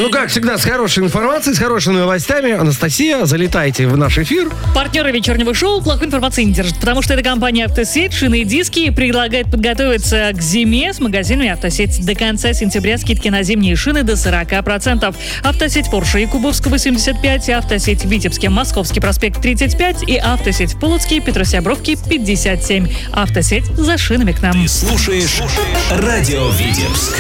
Ну, как всегда, с хорошей информацией, с хорошими новостями. Анастасия, залетайте в наш эфир. Партнеры вечернего шоу плохой информации не держат, потому что эта компания «Автосеть», шины и диски предлагает подготовиться к зиме с магазинами «Автосеть». До конца сентября скидки на зимние шины до 40%. «Автосеть» Порше Якубовского 75, «Автосеть» Витебске, Московский проспект 35 и «Автосеть» в Полоцке, Петросябровке 57. «Автосеть» за шинами к нам. Ты слушаешь Радио Витебск.